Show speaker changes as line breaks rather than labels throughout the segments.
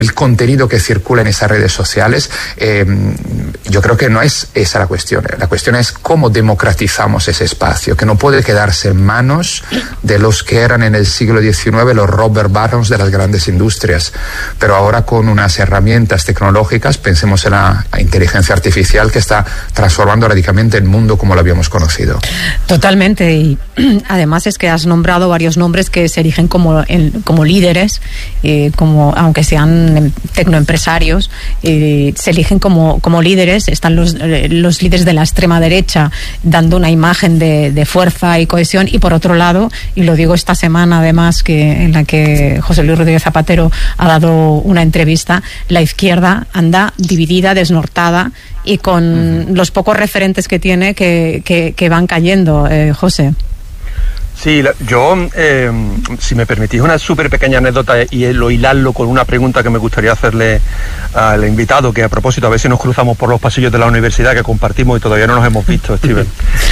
el contenido que circula en esas redes sociales, yo creo que no es esa la cuestión. La cuestión es cómo democratizamos ese espacio, que no puede quedarse en manos de los que eran en el siglo XIX los Robert Barons de las grandes industrias. Pero ahora con unas herramientas tecnológicas, pensemos en la inteligencia artificial que está transformando radicalmente el mundo como lo habíamos conocido.
Totalmente, y además es que has nombrado varios nombres que se erigen como líderes, aunque sean tecnoempresarios, se eligen como líderes. Están los líderes de la extrema derecha dando una imagen de fuerza y cohesión, y por otro lado, y lo digo esta semana además, en la que José Luis Rodríguez Zapatero ha dado una entrevista, la izquierda anda dividida, desnortada y con los pocos referentes que tiene que van cayendo, José.
Sí, yo, si me permitís una súper pequeña anécdota y hilarlo con una pregunta que me gustaría hacerle al invitado, que a propósito, a ver si nos cruzamos por los pasillos de la universidad que compartimos y todavía no nos hemos visto, Steven.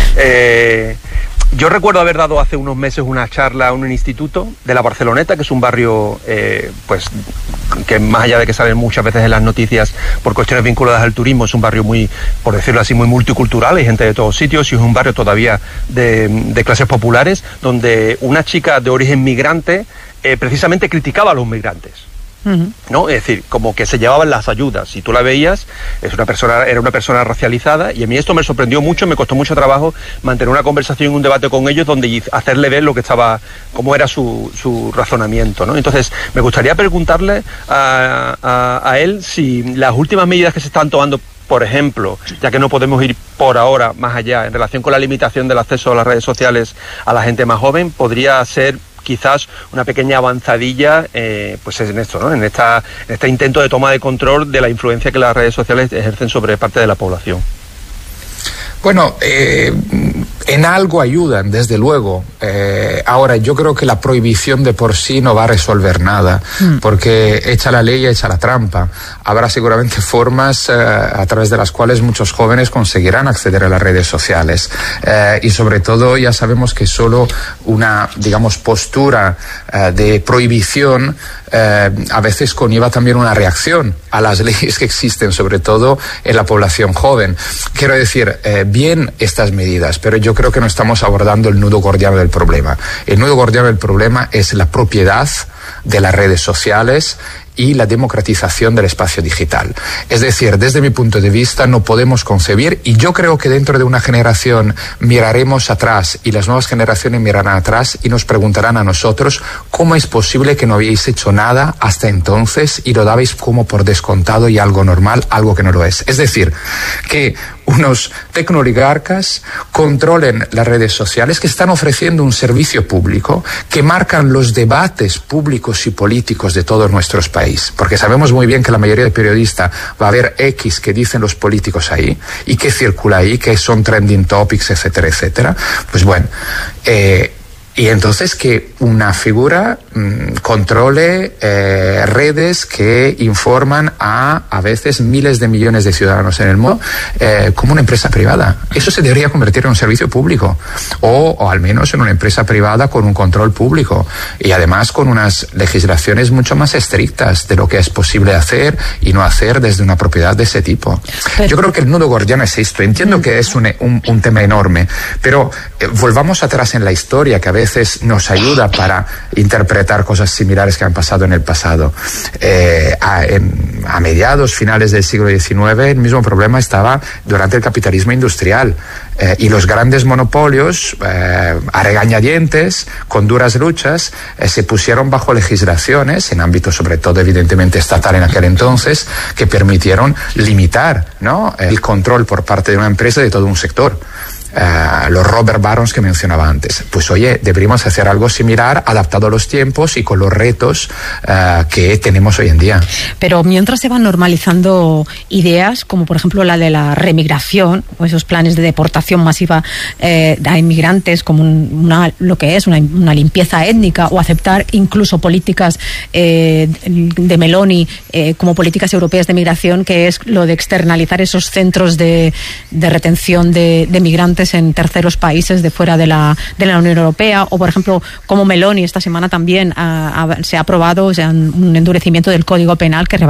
Yo recuerdo haber dado hace unos meses una charla en un instituto de la Barceloneta, que es un barrio, pues, que más allá de que salen muchas veces en las noticias por cuestiones vinculadas al turismo, es un barrio muy, por decirlo así, muy multicultural, hay gente de todos sitios y es un barrio todavía de clases populares, donde una chica de origen migrante precisamente criticaba a los migrantes. ¿No? Es decir, como que se llevaban las ayudas. Si tú la veías, era una persona racializada, y a mí esto me sorprendió mucho, me costó mucho trabajo mantener una conversación, un debate con ellos, donde hacerle ver cómo era su razonamiento, ¿no? Entonces, me gustaría preguntarle a él si las últimas medidas que se están tomando, por ejemplo, ya que no podemos ir por ahora más allá, en relación con la limitación del acceso a las redes sociales a la gente más joven, podría ser quizás una pequeña avanzadilla, pues en esto, ¿no? En este intento de toma de control de la influencia que las redes sociales ejercen sobre parte de la población.
Bueno, en algo ayudan, desde luego. Ahora, yo creo que la prohibición de por sí no va a resolver nada, porque hecha la ley, hecha la trampa. Habrá seguramente formas a través de las cuales muchos jóvenes conseguirán acceder a las redes sociales. Y sobre todo, ya sabemos que solo una, digamos, postura de prohibición a veces conlleva también una reacción a las leyes que existen, sobre todo en la población joven. Quiero decir, bien estas medidas, pero yo creo que no estamos abordando el nudo gordiano del problema. El nudo gordiano del problema es la propiedad de las redes sociales y la democratización del espacio digital. Es decir, desde mi punto de vista no podemos concebir, y yo creo que dentro de una generación miraremos atrás y las nuevas generaciones mirarán atrás y nos preguntarán a nosotros cómo es posible que no habíais hecho nada hasta entonces y lo dabais como por descontado y algo normal, algo que no lo es. Es decir, que unos tecnooligarcas controlen las redes sociales, que están ofreciendo un servicio público, que marcan los debates públicos y políticos de todos nuestros países, porque sabemos muy bien que la mayoría de periodistas va a ver X que dicen los políticos ahí, y que circula ahí, que son trending topics, etcétera, etcétera. Pues bueno, y entonces que una figura controle redes que informan a veces miles de millones de ciudadanos en el mundo como una empresa privada. Eso se debería convertir en un servicio público o al menos en una empresa privada con un control público y además con unas legislaciones mucho más estrictas de lo que es posible hacer y no hacer desde una propiedad de ese tipo. Yo creo que el nudo gordiano es esto. Entiendo que es un tema enorme, pero volvamos atrás en la historia, que a veces nos ayuda para interpretar cosas similares que han pasado en el pasado. A mediados, finales del siglo XIX, el mismo problema estaba durante el capitalismo industrial. Y los grandes monopolios, a regañadientes, con duras luchas, se pusieron bajo legislaciones, en ámbito sobre todo evidentemente estatal en aquel entonces, que permitieron limitar, ¿no?, el control por parte de una empresa de todo un sector. Los Robert Barons que mencionaba antes. Pues oye, deberíamos hacer algo similar, adaptado a los tiempos y con los retos que tenemos hoy en día. Pero mientras se van normalizando ideas, como por ejemplo la de la remigración, o esos planes de deportación masiva a inmigrantes, como lo que es una limpieza étnica, o aceptar incluso políticas de Meloni como políticas europeas de migración, que es lo de externalizar esos centros de retención de migrantes
inmigrantes en terceros países de fuera de la Unión Europea, o por ejemplo, como Meloni esta semana también se ha aprobado un endurecimiento del Código Penal que